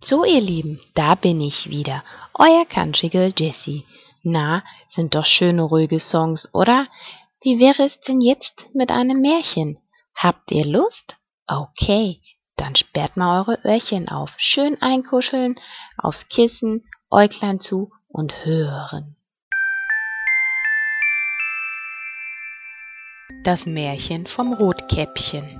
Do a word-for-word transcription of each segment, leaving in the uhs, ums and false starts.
So, ihr Lieben, da bin ich wieder, euer Country Girl Jessie. Na, sind doch schöne, ruhige Songs, oder? Wie wäre es denn jetzt mit einem Märchen? Habt ihr Lust? Okay, dann sperrt mal eure Öhrchen auf, schön einkuscheln, aufs Kissen, Äuglein zu und hören. Das Märchen vom Rotkäppchen.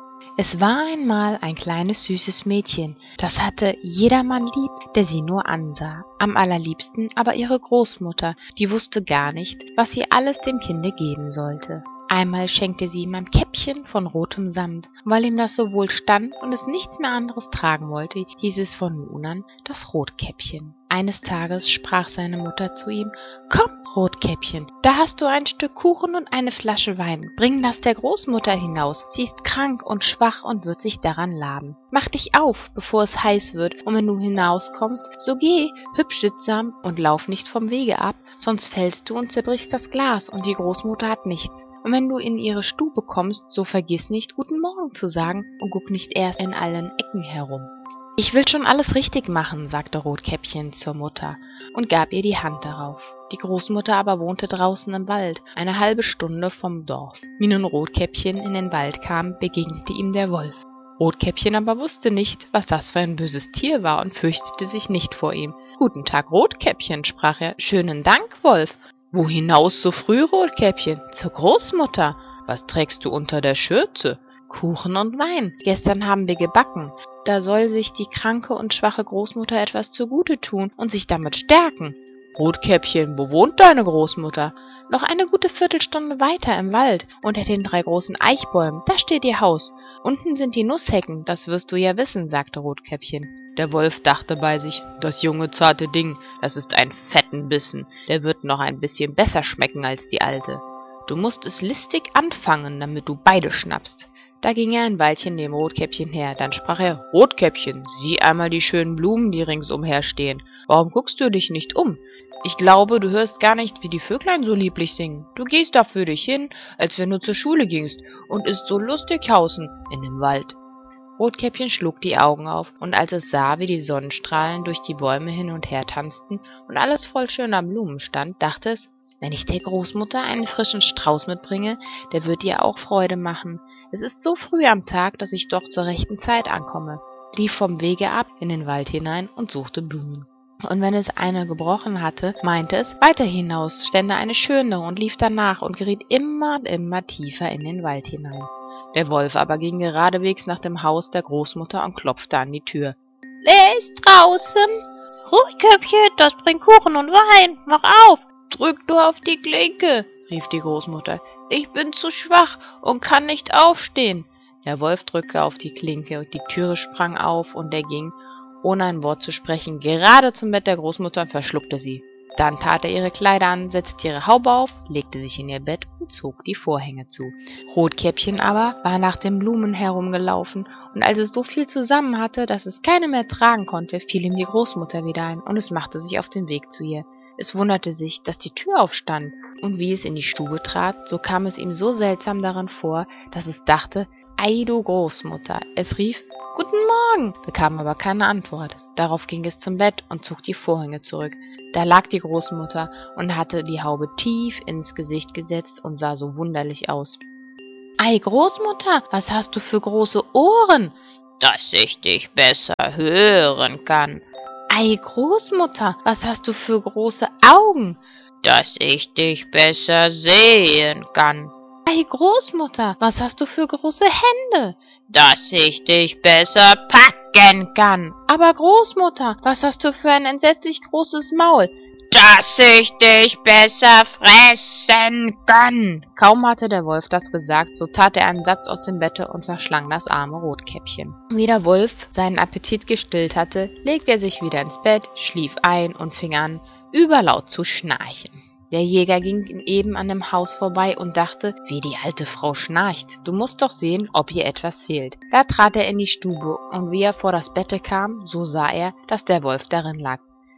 Es war einmal ein kleines süßes Mädchen, das hatte jedermann lieb, der sie nur ansah. Am allerliebsten aber ihre Großmutter, die wusste gar nicht, was sie alles dem Kinde geben sollte. Einmal schenkte sie ihm ein Käppchen von rotem Samt, und weil ihm das so wohl stand und es nichts mehr anderes tragen wollte, hieß es von nun an das Rotkäppchen. Eines Tages sprach seine Mutter zu ihm: »Komm, Rotkäppchen, da hast du ein Stück Kuchen und eine Flasche Wein. Bring das der Großmutter hinaus. Sie ist krank und schwach und wird sich daran laben. Mach dich auf, bevor es heiß wird, und wenn du hinauskommst, so geh hübsch sittsam und lauf nicht vom Wege ab, sonst fällst du und zerbrichst das Glas, und die Großmutter hat nichts. Und wenn du in ihre Stube kommst, so vergiss nicht, Guten Morgen zu sagen, und guck nicht erst in allen Ecken herum.« »Ich will schon alles richtig machen«, sagte Rotkäppchen zur Mutter und gab ihr die Hand darauf. Die Großmutter aber wohnte draußen im Wald, eine halbe Stunde vom Dorf. Wie nun Rotkäppchen in den Wald kam, begegnete ihm der Wolf. Rotkäppchen aber wusste nicht, was das für ein böses Tier war, und fürchtete sich nicht vor ihm. »Guten Tag, Rotkäppchen«, sprach er. »Schönen Dank, Wolf.« »Wo hinaus so früh, Rotkäppchen?« »Zur Großmutter.« »Was trägst du unter der Schürze?« »Kuchen und Wein. Gestern haben wir gebacken. Da soll sich die kranke und schwache Großmutter etwas zugute tun und sich damit stärken.« »Rotkäppchen, wo wohnt deine Großmutter?« »Noch eine gute Viertelstunde weiter im Wald, unter den drei großen Eichbäumen, da steht ihr Haus. Unten sind die Nusshecken, das wirst du ja wissen«, sagte Rotkäppchen. Der Wolf dachte bei sich: »Das junge, zarte Ding, das ist ein fetten Bissen, der wird noch ein bisschen besser schmecken als die alte. Du musst es listig anfangen, damit du beide schnappst.« Da ging er ein Weilchen neben Rotkäppchen her, dann sprach er: »Rotkäppchen, sieh einmal die schönen Blumen, die ringsumher stehen. Warum guckst du dich nicht um? Ich glaube, du hörst gar nicht, wie die Vöglein so lieblich singen. Du gehst da für dich hin, als wenn du zur Schule gingst, und isst so lustig hausen in dem Wald.« Rotkäppchen schlug die Augen auf, und als es sah, wie die Sonnenstrahlen durch die Bäume hin und her tanzten und alles voll schöner Blumen stand, dachte es: »Wenn ich der Großmutter einen frischen Strauß mitbringe, der wird ihr auch Freude machen. Es ist so früh am Tag, dass ich doch zur rechten Zeit ankomme«, lief vom Wege ab in den Wald hinein und suchte Blumen. Und wenn es eine gebrochen hatte, meinte es, weiter hinaus stände eine schönere, und lief danach und geriet immer und immer tiefer in den Wald hinein. Der Wolf aber ging geradewegs nach dem Haus der Großmutter und klopfte an die Tür. »Wer ist draußen?« »Rotkäppchen, das bringt Kuchen und Wein, mach auf!« »Drück nur auf die Klinke«, rief die Großmutter. »Ich bin zu schwach und kann nicht aufstehen.« Der Wolf drückte auf die Klinke, und die Türe sprang auf, und er ging, ohne ein Wort zu sprechen, gerade zum Bett der Großmutter und verschluckte sie. Dann tat er ihre Kleider an, setzte ihre Haube auf, legte sich in ihr Bett und zog die Vorhänge zu. Rotkäppchen aber war nach den Blumen herumgelaufen, und als es so viel zusammen hatte, dass es keine mehr tragen konnte, fiel ihm die Großmutter wieder ein, und es machte sich auf den Weg zu ihr. Es wunderte sich, dass die Tür aufstand, und wie es in die Stube trat, so kam es ihm so seltsam darin vor, dass es dachte: »Ei, du Großmutter!« Es rief: »Guten Morgen!«, bekam aber keine Antwort. Darauf ging es zum Bett und zog die Vorhänge zurück. Da lag die Großmutter und hatte die Haube tief ins Gesicht gesetzt und sah so wunderlich aus. »Ei, Großmutter, was hast du für große Ohren?« »Dass ich dich besser hören kann.« »Ei, Großmutter, was hast du für große Augen?« »Dass ich dich besser sehen kann.« »Ei, Großmutter, was hast du für große Hände?« »Dass ich dich besser packen kann.« »Aber Großmutter, was hast du für ein entsetzlich großes Maul?« »Dass ich dich besser fressen kann.« Kaum hatte der Wolf das gesagt, so tat er einen Satz aus dem Bette und verschlang das arme Rotkäppchen. Wie der Wolf seinen Appetit gestillt hatte, legte er sich wieder ins Bett, schlief ein und fing an, überlaut zu schnarchen. Der Jäger ging eben an dem Haus vorbei und dachte: »Wie die alte Frau schnarcht, du musst doch sehen, ob ihr etwas fehlt.« Da trat er in die Stube, und wie er vor das Bette kam, so sah er, dass der Wolf darin lag.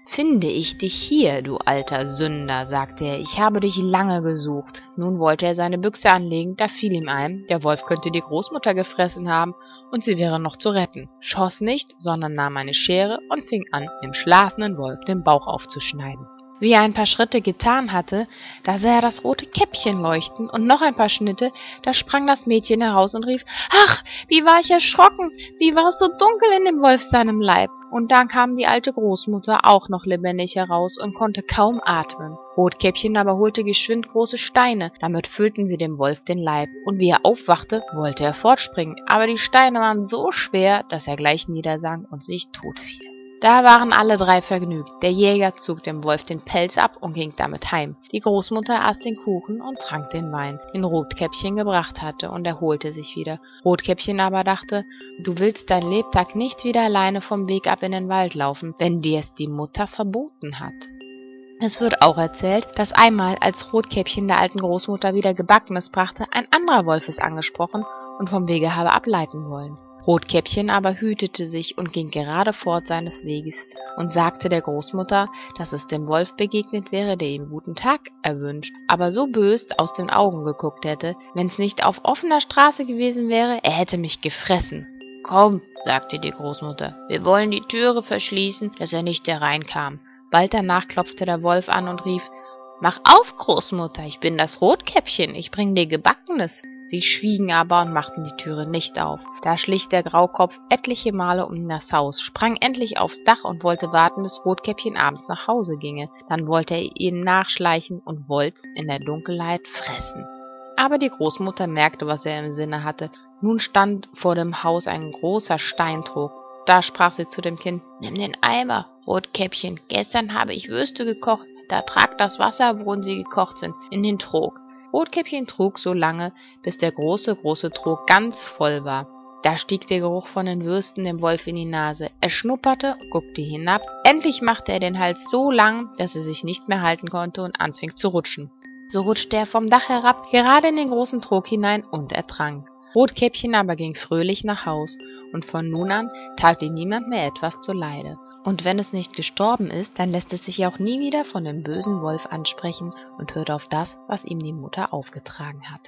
»Finde ich dich hier, du alter Sünder«, sagte er, »ich habe dich lange gesucht.« Nun wollte er seine Büchse anlegen, da fiel ihm ein, der Wolf könnte die Großmutter gefressen haben und sie wäre noch zu retten, schoss nicht, sondern nahm eine Schere und fing an, dem schlafenden Wolf den Bauch aufzuschneiden. Wie er ein paar Schritte getan hatte, da sah er das rote Käppchen leuchten und noch ein paar Schnitte, da sprang das Mädchen heraus und rief, »Ach, wie war ich erschrocken, wie war es so dunkel in dem Wolf seinem Leib?« Und dann kam die alte Großmutter auch noch lebendig heraus und konnte kaum atmen. Rotkäppchen aber holte geschwind große Steine, damit füllten sie dem Wolf den Leib, und wie er aufwachte, wollte er fortspringen, aber die Steine waren so schwer, dass er gleich niedersank und sich totfiel. Da waren alle drei vergnügt. Der Jäger zog dem Wolf den Pelz ab und ging damit heim. Die Großmutter aß den Kuchen und trank den Wein, den Rotkäppchen gebracht hatte, und erholte sich wieder. Rotkäppchen aber dachte, du willst dein Lebtag nicht wieder alleine vom Weg ab in den Wald laufen, wenn dir es die Mutter verboten hat. Es wird auch erzählt, dass einmal, als Rotkäppchen der alten Großmutter wieder Gebackenes brachte, ein anderer Wolf es angesprochen und vom Wege habe ableiten wollen. Rotkäppchen aber hütete sich und ging gerade fort seines Weges und sagte der Großmutter, dass es dem Wolf begegnet wäre, der ihm guten Tag erwünscht, aber so bös aus den Augen geguckt hätte, wenn's nicht auf offener Straße gewesen wäre, er hätte mich gefressen. »Komm«, sagte die Großmutter, »wir wollen die Türe verschließen, dass er nicht hereinkam.« Bald danach klopfte der Wolf an und rief, »Mach auf, Großmutter, ich bin das Rotkäppchen, ich bring dir Gebackenes.« Sie schwiegen aber und machten die Türe nicht auf. Da schlich der Graukopf etliche Male um das Haus, sprang endlich aufs Dach und wollte warten, bis Rotkäppchen abends nach Hause ginge. Dann wollte er ihnen nachschleichen und wollt's in der Dunkelheit fressen. Aber die Großmutter merkte, was er im Sinne hatte. Nun stand vor dem Haus ein großer Steintrog. Da sprach sie zu dem Kind, »Nimm den Eimer, Rotkäppchen, gestern habe ich Würste gekocht, da trag das Wasser, worin sie gekocht sind, in den Trog.« Rotkäppchen trug so lange, bis der große, große Trog ganz voll war. Da stieg der Geruch von den Würsten dem Wolf in die Nase. Er schnupperte, guckte hinab. Endlich machte er den Hals so lang, dass er sich nicht mehr halten konnte und anfing zu rutschen. So rutschte er vom Dach herab, gerade in den großen Trog hinein und ertrank. Rotkäppchen aber ging fröhlich nach Haus, und von nun an tat ihm niemand mehr etwas zuleide. Und wenn es nicht gestorben ist, dann lässt es sich auch nie wieder von dem bösen Wolf ansprechen und hört auf das, was ihm die Mutter aufgetragen hat.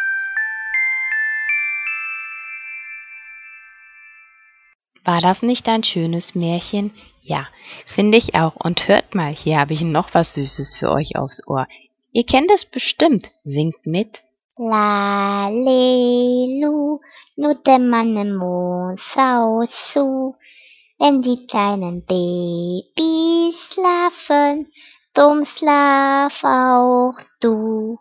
War das nicht ein schönes Märchen? Ja, finde ich auch. Und hört mal, hier habe ich noch was Süßes für euch aufs Ohr. Ihr kennt es bestimmt. Singt mit. Lalelu, Nutte Sau su. Wenn die kleinen Babys schlafen, dumm schlaf auch du.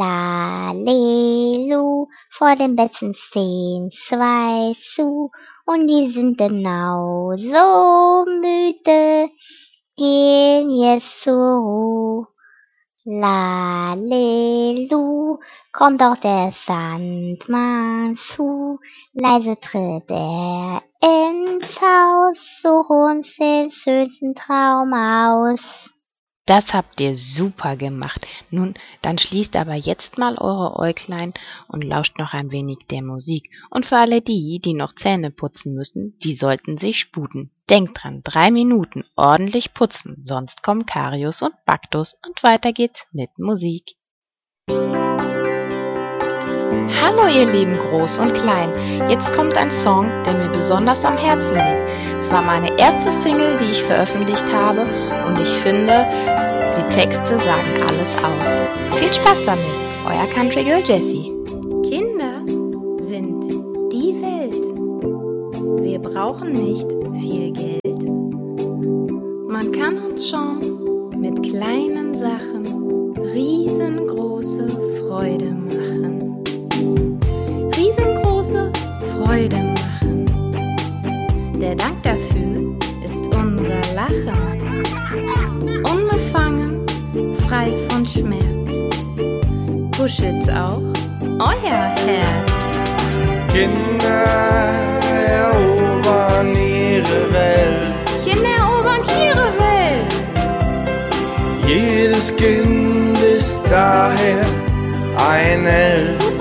Lalelu, vor dem Betten stehen zwei zu, und die sind genau so müde, gehen jetzt zur Ruhe. Lalelu, kommt auch der Sandmann zu, leise tritt er ins Haus, such uns den schönsten Traum aus. Das habt ihr super gemacht. Nun, dann schließt aber jetzt mal eure Äuglein und lauscht noch ein wenig der Musik. Und für alle die, die noch Zähne putzen müssen, die sollten sich sputen. Denkt dran, drei Minuten ordentlich putzen, sonst kommen Karius und Baktus und weiter geht's mit Musik. Hallo ihr lieben Groß und Klein, jetzt kommt ein Song, der mir besonders am Herzen liegt. Es war meine erste Single, die ich veröffentlicht habe, und ich finde, die Texte sagen alles aus. Viel Spaß damit, euer Country Girl Jessie. Kinder sind die Welt. Wir brauchen nicht viel Geld. Man kann uns schon mit kleinen Sachen riesengroße Freude machen. Riesengroße Freude machen. Der Dank dafür ist unser Lachen. Unbefangen, frei von Schmerz. Kuschelt's auch euer Herz. Kinder erobern ihre Welt. Kinder erobern ihre Welt. Jedes Kind ist daher ein Held.